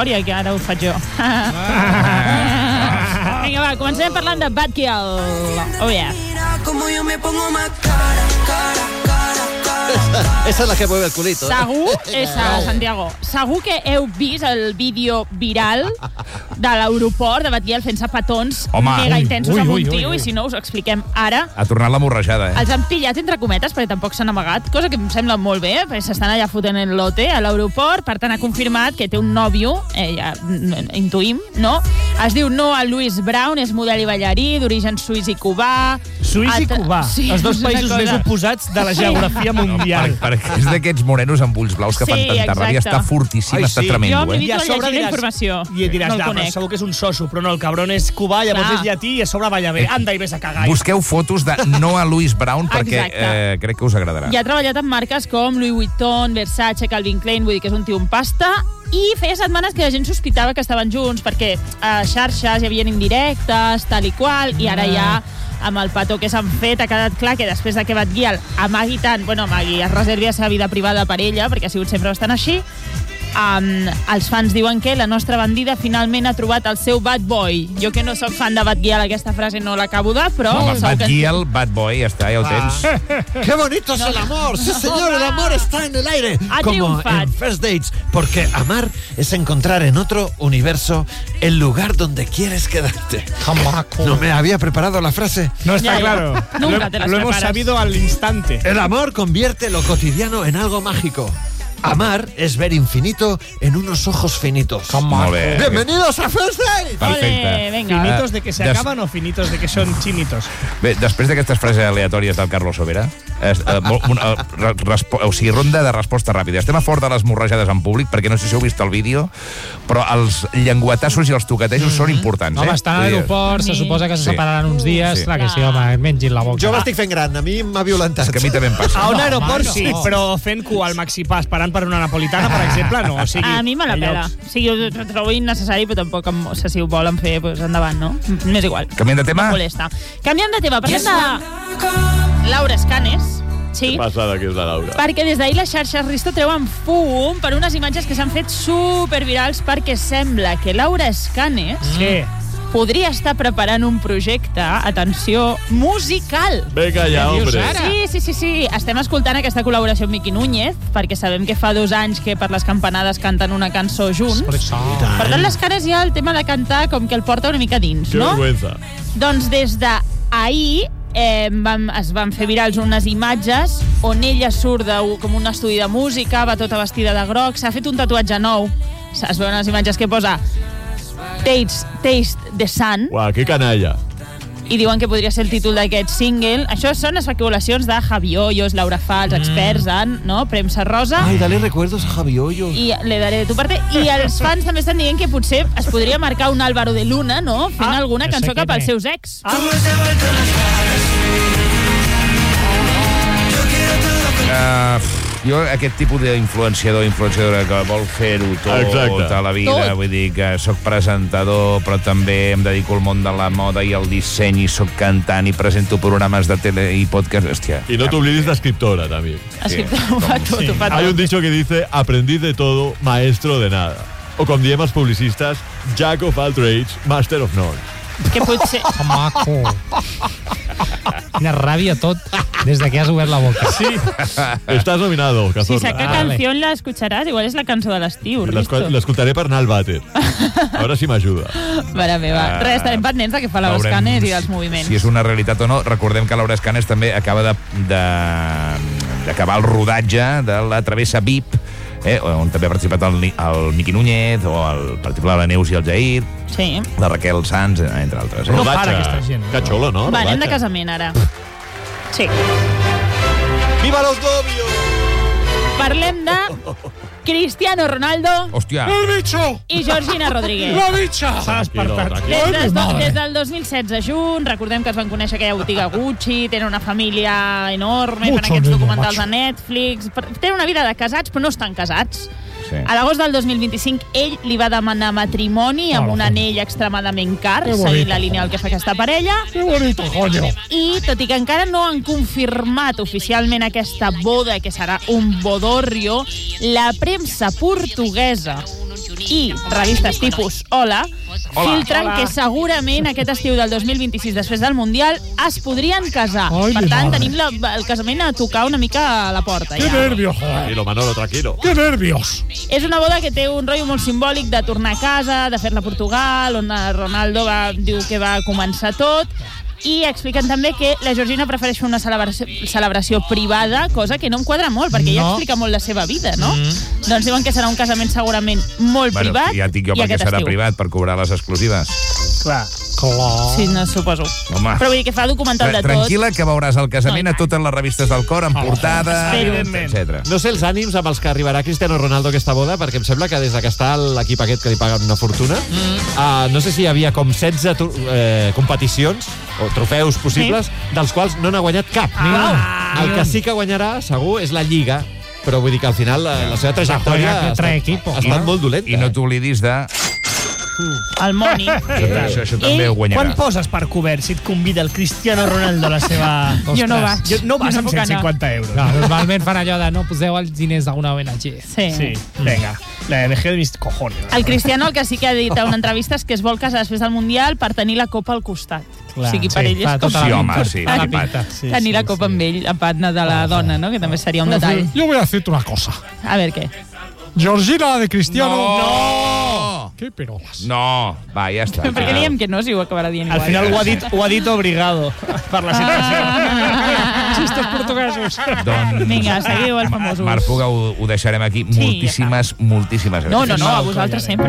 història, que ara ho faig jo. Vinga, va, comencem parlant de Batgirl. Oh, yeah. Esa es la que mueve el culito. Segur, Santiago, segur que heu vist el vídeo viral de l'aeroport de Batgirl fent-se petons mega intensos amb un tio, i si no us ho expliquem ara. Ha tornat la morrejada, Els han pillat entre cometes perquè tampoc s'han amagat, cosa que em sembla molt bé, perquè s'estan allà fotent el lote a l'aeroport. Per tant, ha confirmat que té un nòvio, ja intuïm, no? Es diu Noah Louis Brown, és model i ballarí, d'origen suís i cubà. Suís i cubà, els dos països més oposats de la geografia mundial. Perquè és d'aquests morenos amb ulls blaus que fan tanta ràbia. Està fortíssim, està tremendo. Jo m'he dit a llegir la informació. I diràs, però segur que és un soso, però no, el cabron és cubà, llavors és llatí i a sobre balla bé. Anda i vés a cagar. Busqueu fotos de Noah Louis Brown perquè crec que us agradarà. I ha treballat amb marques com Louis Vuitton, Versace, Calvin Klein, vull dir que és un tio en pasta. I feia setmanes que la gent sospitava que estaven junts perquè a xarxes hi havia indirectes, tal i qual, i ara ja amb el petó que s'han fet ha quedat clar que després de que Batgirl amagui tant, es reservi la seva vida privada per ella, perquè ha sigut sempre bastant així, els fans diuen que la nostra bandida finalment ha trobat el seu bad boy. Jo que no soc fan de Batgirl, aquesta frase no l'acabo de, però... Batgirl, bad boy, ja està, ja ho tens. ¡Qué bonito es el amor! ¡Sí, señor, el amor está en el aire! Como en First Dates, porque amar es encontrar en otro universo el lugar donde quieres quedarte. No me había preparado la frase. No está claro. Nunca te las lo hemos sabido al instante. El amor convierte lo cotidiano en algo mágico. Amar es ver infinito en unos ojos finitos. Molt bé. ¡Bienvenidos a First Date! Perfecte. ¿Finitos de que se acaban o finitos de que son chinitos? Bé, després d'aquestes frases aleatòries del Carlos Sobera, o sigui, ronda de resposta ràpida. Estem a fort de les morrejades en públic, perquè no sé si heu vist el vídeo, però els llenguatassos i els toquetejos són importants. Home, està a l'aeroport, se suposa que se separaran uns dies. Clar que sí, home, mengin la boca. Jo m'estic fent gran, a mi m'ha violentat. És que a mi també em passa. A un aeroport sí, però fent cua al Maxipàs, parant per una napolitana, per exemple, no. O sigui, a mi me la pela. O sigui, ho trobo innecessari, però tampoc, si ho volen fer, doncs endavant, no? M'és igual. Canviem de tema? No molesta. Canviem de tema. Parlem de Laura Escanes. Sí. Què passada que és la Laura? Perquè des d'ahir les xarxes Risto treuen fum per unes imatges que s'han fet supervirals, perquè sembla que Laura Escanes podria estar preparant un projecte, atenció, musical. Vinga ja, hombre. Sí. Estem escoltant aquesta col·laboració amb Miqui Núñez, perquè sabem que fa 2 anys que per les campanades canten una cançó junts. Per tant, les cares ja el tema de cantar com que el porta una mica dins, no? Que vergüenza. Doncs des d'ahir es van fer virals unes imatges on ella surt com un estudi de música, va tota vestida de groc, s'ha fet un tatuatge nou, es veuen les imatges que posa Taste the Sun. Uau, que canalla. I diuen que podria ser el títol d'aquest single. Això són especulacions de Javi Hoyos, Laura Fa, els experts en premsa rosa. Ai, dale recuerdos a Javi Hoyos. I le daré de tu parte. I els fans també estan dient que potser es podria marcar un Álvaro de Luna, no? Fent alguna cançó cap als seus ex. Jo, aquest tipus d'influenciadora que vol fer-ho tot a la vida, vull dir que soc presentador, però també em dedico al món de la moda i el disseny, i soc cantant i presento programes de tele i podcast, hòstia. Y no te olvides de escriptora también. Escriptora, ho fa tot. Hay un dicho que dice, aprendiz de todo, maestro de nada. O com diem els publicistes, jack of all trades, master of none. Que potser... Que maco. Quina ràbia tot, des de que has obert la boca. Sí. Estás nominado, Cazorla. Si saca canción la escucharás, igual és la cançó de l'estiu, Risto. L'escoltaré per anar al vàter. A veure si m'ajuda. Mare meva. Res, estarem pendents de què fa Laura Escanes i dels moviments. Si és una realitat o no, recordem que Laura Escanes també acaba d'acabar el rodatge de la Travessa VIP, on també ha participat el Miqui Núñez, o per exemple la Neus i el Jair, la Raquel Sanz, entre altres. No para aquesta gent. Que xulo, no? Va, anem de casament ara. Sí. Viva los novios! Parlem de Cristiano Ronaldo. Hòstia. El bicho! I Georgina Rodríguez. La bitxa! S'ha despertat. Des del 2016 junts, recordem que es van conèixer aquella botiga Gucci, tenen una família enorme, fan aquests documentals a Netflix, tenen una vida de casats, però no estan casats. A l'agost del 2025 ell li va demanar matrimoni amb un anell extremadament car, seguint la línia del que fa aquesta parella. Que bonito, coño. I tot i que encara no han confirmat oficialment aquesta boda, que serà un bodorrio, la premsa portuguesa i revistes tipus Hola filtren que segurament aquest estiu del 2026, després del Mundial, es podrien casar. Per tant, tenim el casament a tocar una mica a la porta. ¡Qué nervios, joder! Tranquilo, Manolo, tranquilo. ¡Qué nervios! És una boda que té un rotllo molt simbòlic de tornar a casa, de fer-la a Portugal, on Ronaldo diu que va començar tot, i expliquen també que la Georgina prefereix fer una celebració privada, cosa que no em quadra molt, perquè ella explica molt la seva vida, no? Doncs diuen que serà un casament segurament molt privat. Ja et dic jo per què serà privat, per cobrar les exclusives. Clar. Sí, no, suposo. Home. Però vull dir que fa documental de tot. Tranquil·la, que veuràs el casament a totes les revistes del cor, en portada, etc. No sé els ànims amb els que arribarà Cristiano Ronaldo a aquesta boda, perquè em sembla que des que està l'equip aquest que li paguen una fortuna, no sé si hi havia com 16 competicions o trofeus possibles, dels quals no n'ha guanyat cap. El que sí que guanyarà, segur, és la Lliga, però vull dir que al final la seva trajectòria ha estat molt dolenta. I no t'oblidis de... El Moni. Això també ho guanyarà. Quan poses per cobert si et convida el Cristiano Ronaldo a la seva... Jo no vaig. No vas amb 150 euros. No, normalment fan allò de no poseu els diners d'una ONG. Sí. Vinga. La ONG de mis cojones. El Cristiano el que sí que ha dit a una entrevista és que es vol casar després del Mundial per tenir la copa al costat. Clar, o sigui, per ell és com... Sí, home, sí. Tenir la copa amb ell, a patna de la dona, no? Que també seria un detall. Yo voy a decirte una cosa. A ver, ¿qué? Georgina de Cristiano... No! Qué perolas. No, va, ja està. Per què diem que no, si ho acabarà dient igual? Al final ho ha dit obligado per la situació. Xistes portuguesos. Doncs, vinga, seguiu els famosos. Marc Puga, ho deixarem aquí. Moltíssimes gràcies. No, a vosaltres sempre.